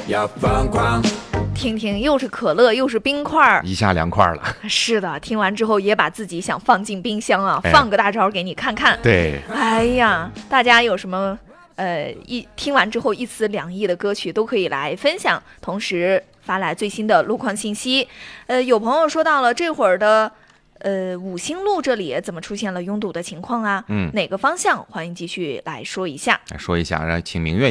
要疯狂。 听听，又是可乐又是冰块， 一下凉快了。 是的，听完之后也把自己想放进冰箱啊，放个大招给你看看。 对， 哎呀，大家有什么听完之后一词两意的歌曲都可以来分享，同时发来最新的路况信息。有朋友说到了这会儿的五星路这里怎么出现了拥堵的情况啊？哪个方向？欢迎继续来说一下。 来说一下，让请明月